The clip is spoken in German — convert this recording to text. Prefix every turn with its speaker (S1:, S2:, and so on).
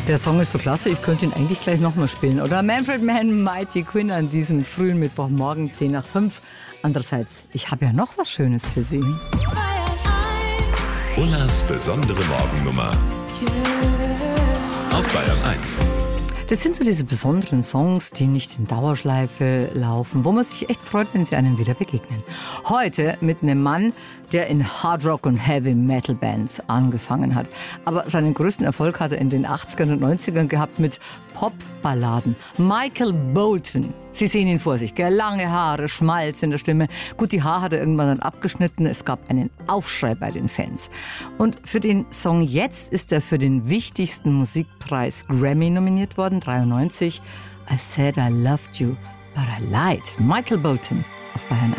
S1: Der Song ist so klasse, ich könnte ihn eigentlich gleich nochmal spielen. Oder Manfred Mann, Mighty Quinn an diesem frühen Mittwochmorgen, 10 nach 5. Andererseits, ich habe ja noch was Schönes für Sie.
S2: Ullas besondere Morgennummer auf Bayern 1.
S1: Das sind so diese besonderen Songs, die nicht in Dauerschleife laufen, wo man sich echt freut, wenn sie einem wieder begegnen. Heute mit einem Mann, der in Hard Rock und Heavy Metal Bands angefangen hat. Aber seinen größten Erfolg hat er in den 80ern und 90ern gehabt mit Popballaden. Michael Bolton. Sie sehen ihn vor sich, gell? Lange Haare, Schmalz in der Stimme. Gut, die Haare hat er irgendwann dann abgeschnitten. Es gab einen Aufschrei bei den Fans. Und für den Song Jetzt ist er für den wichtigsten Musikpreis Grammy nominiert worden, 93. I Said I Loved You, But I Lied. Michael Bolton auf Bayern 1.